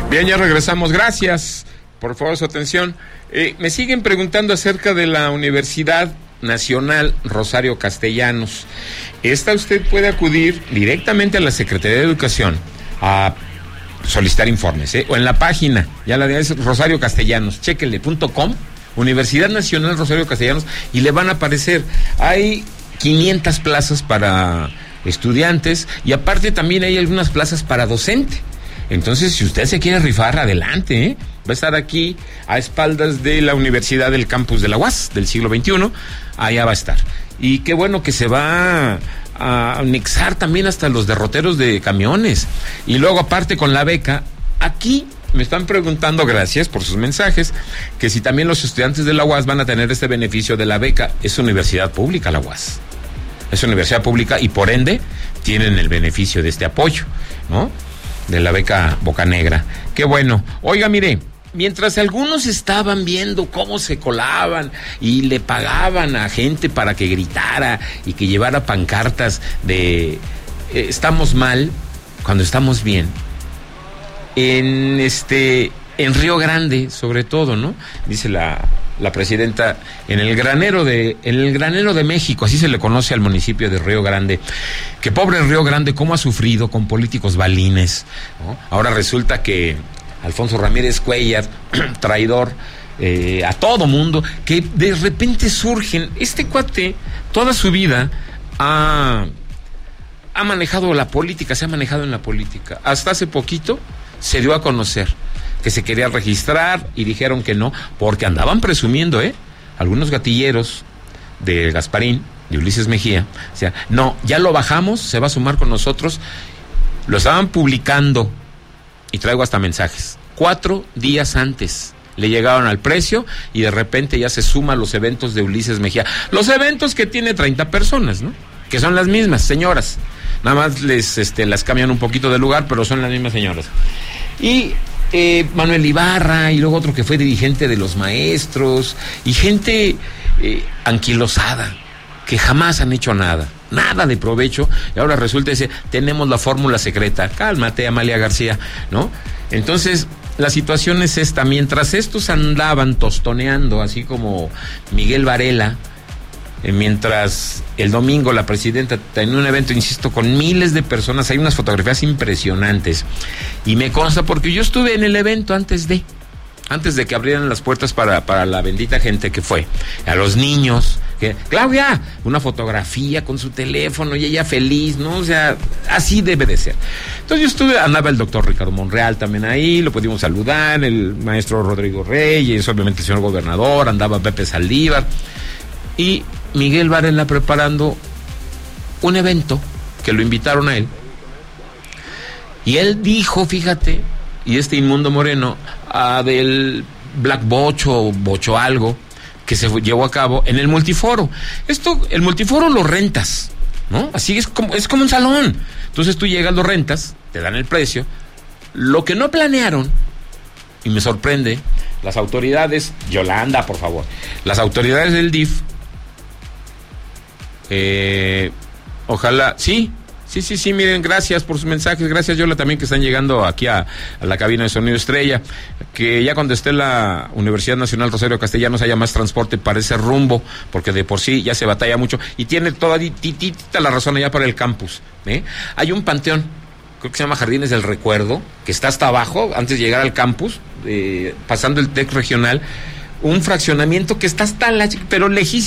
Bien, ya regresamos. Gracias por favor su atención. Me siguen preguntando acerca de la Universidad Nacional Rosario Castellanos. Esta usted puede acudir directamente a la Secretaría de Educación a solicitar informes, o en la página, ya la de es Rosario Castellanos, chéquenle.com, Universidad Nacional Rosario Castellanos, y le van a aparecer. Hay 500 plazas para estudiantes y aparte también hay algunas plazas para docente. Entonces, si usted se quiere rifar, adelante, va a estar aquí a espaldas de la Universidad del Campus de la UAS del siglo XXI, allá va a estar. Y qué bueno que se va a anexar también hasta los derroteros de camiones. Y luego, aparte, con la beca, aquí me están preguntando, gracias por sus mensajes, que si también los estudiantes de la UAS van a tener este beneficio de la beca. Es universidad pública la UAS. Es universidad pública y por ende tienen el beneficio de este apoyo, ¿no? De la beca Bocanegra. Qué bueno. Oiga, mire, mientras algunos estaban viendo cómo se colaban y le pagaban a gente para que gritara y que llevara pancartas de estamos mal cuando estamos bien, en Río Grande, sobre todo, ¿no? Dice la presidenta, en el granero de México, así se le conoce al municipio de Río Grande, que pobre Río Grande, cómo ha sufrido con políticos balines, ¿no? Ahora resulta que Alfonso Ramírez Cuellar, traidor a todo mundo, que de repente surgen, este cuate toda su vida ha manejado la política, se ha manejado en la política, hasta hace poquito se dio a conocer que se quería registrar y dijeron que no, porque andaban presumiendo, algunos gatilleros de Gasparín, de Ulises Mejía, o sea, no, ya lo bajamos, se va a sumar con nosotros, lo estaban publicando, y traigo hasta mensajes, 4 días antes le llegaron al precio y de repente ya se suman los eventos de Ulises Mejía, los eventos que tiene 30 personas, ¿no? Que son las mismas señoras, nada más las cambian un poquito de lugar, pero son las mismas señoras. Y Manuel Ibarra, y luego otro que fue dirigente de los maestros, y gente anquilosada, que jamás han hecho nada de provecho, y ahora resulta que tenemos la fórmula secreta. Cálmate, Amalia García, ¿no? Entonces, la situación es esta, mientras estos andaban tostoneando, así como Miguel Varela, mientras el domingo la presidenta tenía un evento, insisto, con miles de personas, hay unas fotografías impresionantes, y me consta porque yo estuve en el evento antes de que abrieran las puertas para la bendita gente que fue, a los niños, que Claudia, una fotografía con su teléfono y ella feliz, ¿no? O sea, así debe de ser. Entonces andaba el doctor Ricardo Monreal también ahí, lo pudimos saludar, el maestro Rodrigo Reyes, obviamente el señor gobernador, andaba Pepe Saldívar, y Miguel Varela preparando un evento que lo invitaron a él. Y él dijo, fíjate, y este inmundo Moreno, del Black Bocho algo, que se llevó a cabo en el multiforo. El multiforo lo rentas, ¿no? Así es como un salón. Entonces tú llegas, lo rentas, te dan el precio. Lo que no planearon, y me sorprende, las autoridades, Yolanda, por favor, las autoridades del DIF, ojalá, sí, miren, gracias por sus mensajes, gracias Yola también que están llegando aquí a la cabina de Sonido Estrella, que ya cuando esté la Universidad Nacional Rosario Castellanos haya más transporte para ese rumbo, porque de por sí ya se batalla mucho, y tiene toda la razón allá para el campus, hay un panteón, creo que se llama Jardines del Recuerdo, que está hasta abajo, antes de llegar al campus, pasando el TEC regional, un fraccionamiento que está hasta pero lejísimo,